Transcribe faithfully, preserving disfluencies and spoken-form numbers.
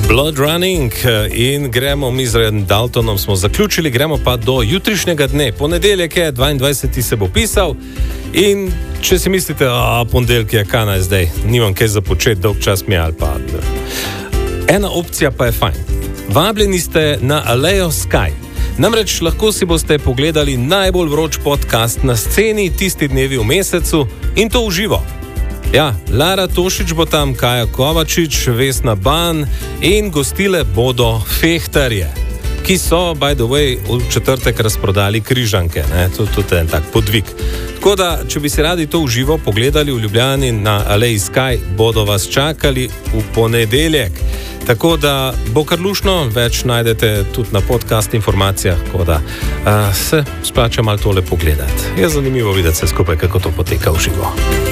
Blood Running in gremo mi z Daltonom, smo zaključili, gremo pa do jutrišnjega dne. Ponedeljek je, dvaindvajseti se bo pisal in če si mislite, a ponedeljek je, kaj naj zdaj, nimam kaj za početi, dolg čas mi je ali pa. Ena opcija pa je fajn. Vabljeni ste na Alejo Sky. Namreč lahko si boste pogledali najbolj vroč podcast na sceni tisti dnevi v mesecu in to v živo. Ja, Lara Tošič bo tam, Kaja Kovačič, Vesna Ban in gostile bodo Fehtarje, ki so, by the way, v četrtek razprodali križanke. Ne? To, to je en tak podvig. Tako da, če bi si radi to v živo pogledali v Ljubljani na Aleji Sky, bodo vas čakali v ponedeljek. Tako da bo kar lušno, več najdete tudi na podcast informacijah, tako da uh, se splača malo tole pogledati. Je zanimivo videti se skupaj, kako to poteka v živo.